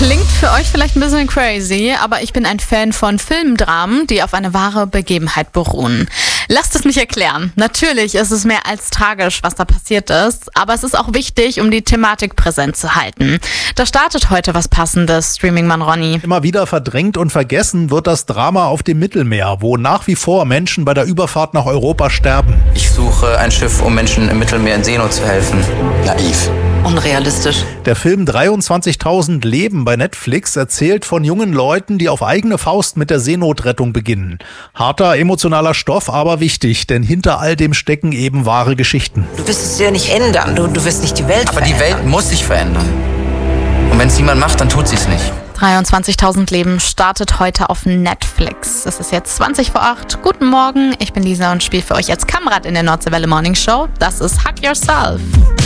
Klingt für euch vielleicht ein bisschen crazy, aber ich bin ein Fan von Filmdramen, die auf eine wahre Begebenheit beruhen. Lasst es mich erklären. Natürlich ist es mehr als tragisch, was da passiert ist, aber es ist auch wichtig, um die Thematik präsent zu halten. Da startet heute was Passendes, Streaming-Mann Ronny. Immer wieder verdrängt und vergessen wird das Drama auf dem Mittelmeer, wo nach wie vor Menschen bei der Überfahrt nach Europa sterben. Ich suche ein Schiff, um Menschen im Mittelmeer in Seenot zu helfen. Naiv. Unrealistisch. Der Film 23.000 Leben bei Netflix erzählt von jungen Leuten, die auf eigene Faust mit der Seenotrettung beginnen. Harter, emotionaler Stoff, aber wichtig, denn hinter all dem stecken eben wahre Geschichten. Du wirst es ja nicht ändern, du wirst nicht die Welt verändern. Aber die Welt muss sich verändern. Und wenn es niemand macht, dann tut sie es nicht. 23.000 Leben startet heute auf Netflix. Es ist jetzt 20:08. Guten Morgen, ich bin Lisa und spiele für euch als Kamerad in der Nordseewelle Morning Show. Das ist Hug Yourself.